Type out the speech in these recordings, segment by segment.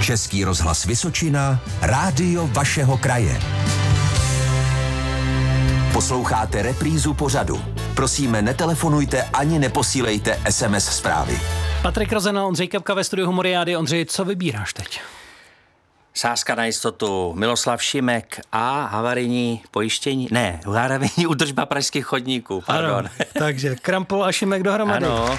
Český rozhlas Vysočina, rádio vašeho kraje. Posloucháte reprízu pořadu. Prosíme, netelefonujte ani neposílejte SMS zprávy. Patrik Rozen a Ondřej Kapka ve studiu Humoriády. Ondřej, co vybíráš teď? Sázka na jistotu, Miloslav Šimek a havarijní údržba pražských chodníků, pardon. Ano, takže Krampol a Šimek dohromady. Ano.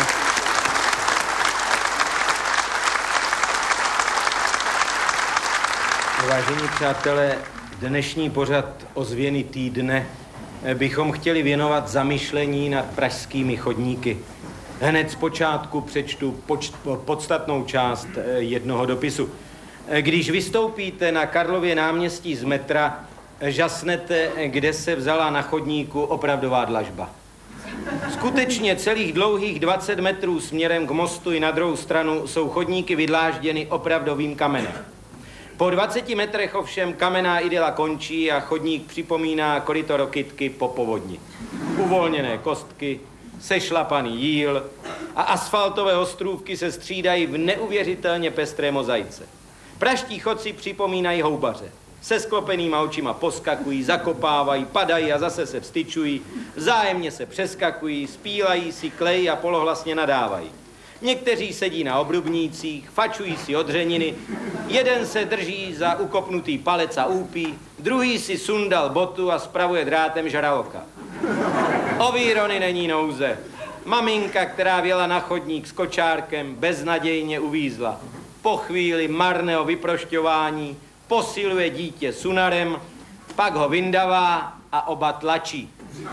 Vážení přátelé, dnešní pořad Ozvěny týdne bychom chtěli věnovat zamyšlení nad pražskými chodníky. Hned zpočátku přečtu podstatnou část jednoho dopisu. Když vystoupíte na Karlově náměstí z metra, žasnete, kde se vzala na chodníku opravdová dlažba. Skutečně celých dlouhých 20 metrů směrem k mostu i na druhou stranu jsou chodníky vydlážděny opravdovým kamenem. Po 20 metrech ovšem kamenná idyla končí a chodník připomíná koryto Rokytky po povodni. Uvolněné kostky, sešlapaný jíl a asfaltové ostrůvky se střídají v neuvěřitelně pestré mozaice. Pražští chodci připomínají houbaře. Se sklopenýma očima poskakují, zakopávají, padají a zase se vstyčují, vzájemně se přeskakují, spílají si klej a polohlasně nadávají. Někteří sedí na obrubnících, fačují si odřeniny, jeden se drží za ukopnutý palec a úpí, druhý si sundal botu a spravuje drátem žraloka. O výrony není nouze. Maminka, která vjela na chodník s kočárkem, beznadějně uvízla. Po chvíli marného vyprošťování posiluje dítě sunarem, pak ho vyndavá a oba tlačí.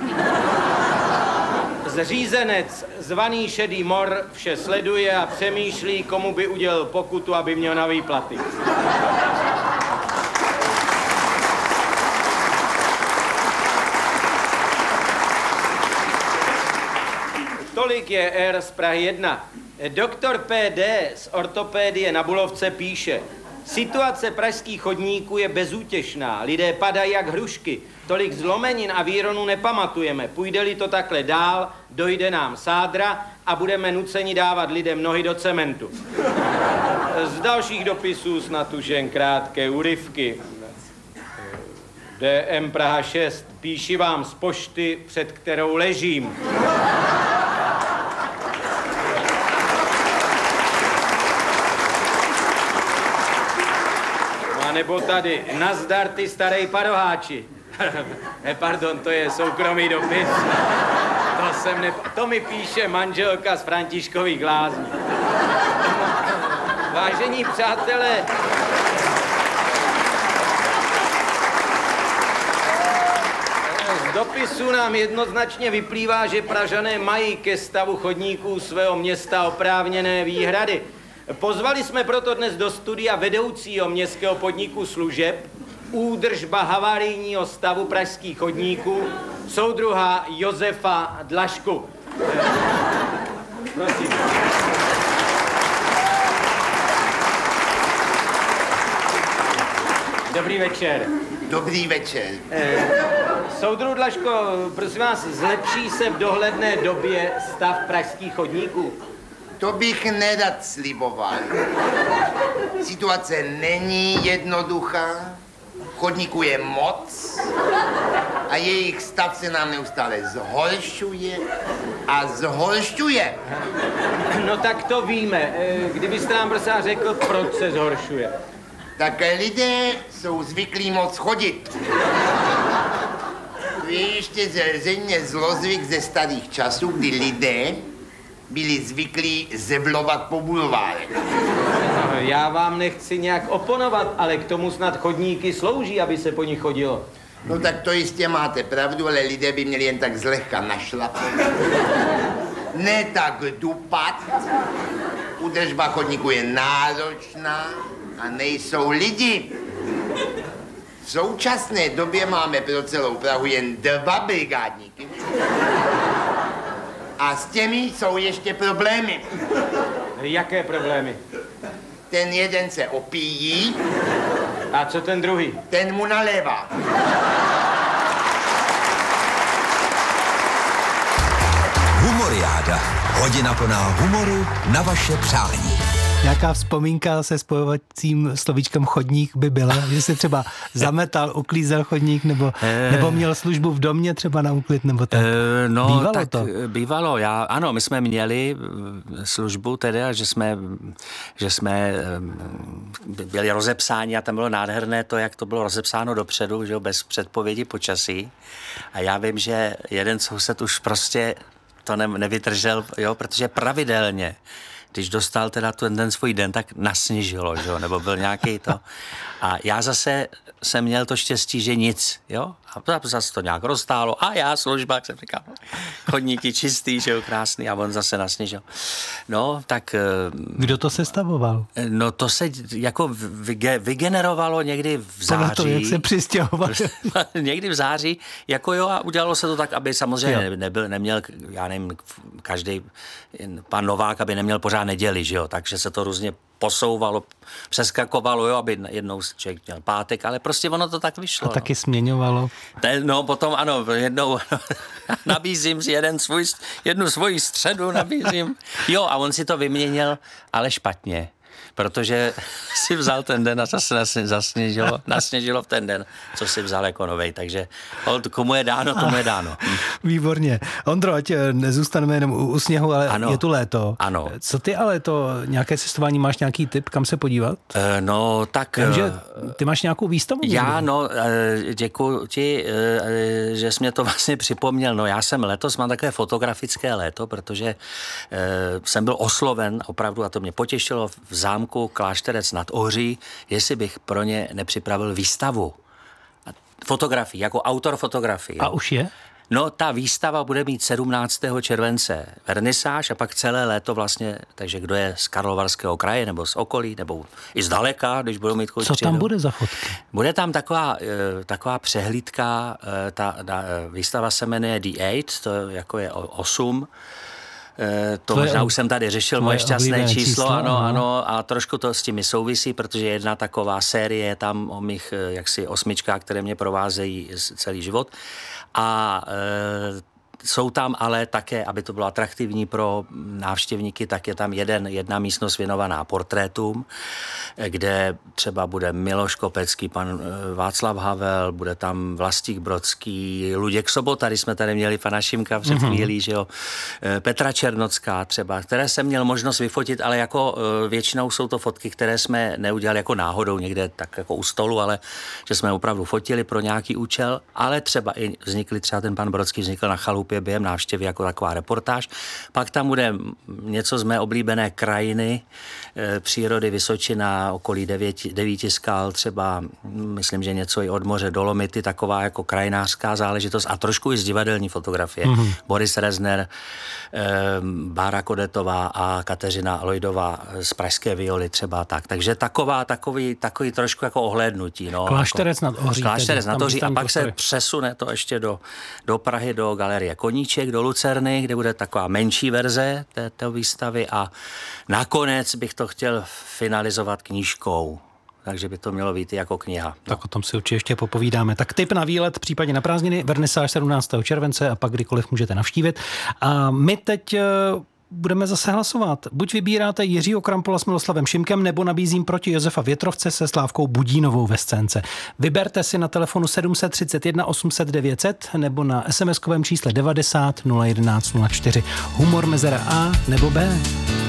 Zřízenec zvaný Šedý mor vše sleduje a přemýšlí, komu by udělal pokutu, aby měl na výplaty. Tolik je R z Prahy 1. Doktor PD z ortopédie na Bulovce píše: situace pražských chodníků je bezútěšná, lidé padají jak hrušky, tolik zlomenin a výronů nepamatujeme. Půjde-li to takhle dál, dojde nám sádra a budeme nuceni dávat lidem nohy do cementu. Z dalších dopisů snad už jen krátké úryvky. DM Praha 6, píši vám z pošty, před kterou ležím. A nebo tady, nazdar ty starej paroháči. Pardon, to je soukromý dopis. To mi píše manželka z Františkových Lázní. Vážení přátelé, z dopisu nám jednoznačně vyplývá, že Pražané mají ke stavu chodníků svého města oprávněné výhrady. Pozvali jsme proto dnes do studia vedoucího městského podniku služeb, údržba havarijního stavu pražských chodníků, soudruha Josefa Dlažku. Prosím. Dobrý večer. Dobrý večer. Soudruh Dlažko, prosím vás, zlepší se v dohledné době stav pražských chodníků? To bych nerad sliboval. Situace není jednoduchá, chodníků je moc a jejich stav se nám neustále zhoršuje a zhoršuje. No tak to víme. Kdybyste nám prosím řekl, proč se zhoršuje. Tak lidé jsou zvyklí moc chodit. To je ještě zřejmě zlozvyk ze starých časů, kdy lidé byli zvyklí zevlovat po bulvárech. Já vám nechci nějak oponovat, ale k tomu snad chodníky slouží, aby se po nich chodilo. No tak to jistě máte pravdu, ale lidé by měli jen tak zlehka našlapat. Ne tak dupat. Údržba chodníku je náročná a nejsou lidi. V současné době máme pro celou Prahu jen 2 brigádníky. A s těmi jsou ještě problémy. Jaké problémy? Ten jeden se opíjí. A co ten druhý? Ten mu nalévá. Humoriáda. Hodina plná humoru na vaše přání. Nějaká vzpomínka se spojovacím slovíčkem chodník by byla, že si třeba zametal, uklízel chodník, nebo měl službu v domě třeba na úklid, nebo tak? No, bývalo tak to? Bývalo. Ano, my jsme měli službu teda, že jsme byli rozepsáni a tam bylo nádherné to, jak to bylo rozepsáno dopředu, že jo, bez předpovědi počasí. A já vím, že jeden soused už prostě to nevydržel, jo, protože pravidelně, když dostal teda ten svůj den, tak nasněžilo, že jo, nebo byl nějaký to. A já zase jsem měl to štěstí, že nic, jo. A zase to nějak roztálo. A já služba, jak jsem říkal, chodníky čistý, že jo, krásný. A on zase nasněžil. No, tak... Kdo to sestavoval? No, to se jako vygenerovalo někdy v září. To, jak se přistěhoval. Někdy v září, jako jo, a udělalo se to tak, aby samozřejmě neměl, já nevím, každý pan Novák, aby neměl pořád neděli, že jo. Takže se to různě posouvalo, přeskakovalo, jo, aby jednou člověk měl pátek, ale prostě ono to tak vyšlo. A taky směňovalo. No, potom ano, jednou nabízím si jednu svoji středu nabízím. Jo, a on si to vyměnil, ale špatně. Protože si vzal ten den a zase nasněžilo v ten den, co si vzal jako novej. Takže komu je dáno, tomu je dáno. Výborně. Ondro, ať nezůstaneme jenom u sněhu, ale ano, je tu léto. Ano. Co ty ale to, nějaké cestování, máš nějaký tip, kam se podívat? No, tak... Takže ty máš nějakou výstavu? Děkuji ti, že jsi mě to vlastně připomněl. No, já jsem letos, mám takové fotografické léto, protože jsem byl osloven opravdu, a to mě potěšilo, v zámku Klášterec nad Ohří, jestli bych pro ně nepřipravil výstavu. Fotografii, jako autor fotografii. A už je? No, ta výstava bude mít 17. července vernisáž a pak celé léto vlastně, takže kdo je z Karlovarského kraje nebo z okolí, nebo i zdaleka, když budou mít chuť. Co tam bude za fotky? Bude tam taková přehlídka, ta výstava se jmenuje The 8, to jako je 8. To možná už jsem tady řešil, moje šťastné číslo, ano, a trošku to s tím souvisí, protože jedna taková série je tam o mých jaksi 8, které mě provázejí celý život. A jsou tam ale také, aby to bylo atraktivní pro návštěvníky, tak je tam jedna místnost věnovaná portrétům, kde třeba bude Miloš Kopecký, pan Václav Havel, bude tam Vlastík Brodský, Luděk Sobota, když jsme tady měli pana Šimka před chvílí, že jo, Petra Černocká třeba, které jsem měl možnost vyfotit, ale jako většinou jsou to fotky, které jsme neudělali jako náhodou někde tak jako u stolu, ale že jsme opravdu fotili pro nějaký účel, ale třeba i třeba ten pan Brodský vznikl na chalupě během návštěvy jako taková reportáž. Pak tam bude něco z mé oblíbené krajiny, přírody Vysočina, okolí 9 skal, třeba myslím, že něco i od moře Dolomity, taková jako krajinářská záležitost a trošku i z divadelní fotografie. Boris Rezner, Bára Kodetová a Kateřina Lojdová z Pražské violy třeba tak. Takže takový trošku jako ohlédnutí. No, Klášterec nad Ohří. Klášterec nad Ohří a pak se přesune to ještě do Prahy, do galerie Koníček, do Lucerny, kde bude taková menší verze této výstavy a nakonec bych to chtěl finalizovat knížkou. Takže by to mělo být jako kniha. No. Tak o tom si určitě ještě popovídáme. Tak tip na výlet, případně na prázdniny, vernisáž 17. července a pak kdykoliv můžete navštívit. A my teď budeme zase hlasovat. Buď vybíráte Jiřího Krampola s Miloslavem Šimkem, nebo nabízím proti Josefa Větrovce se Slávkou Budínovou ve scénce. Vyberte si na telefonu 731 800 900 nebo na SMS-kovém čísle 90 011 04. Humor mezera A nebo B.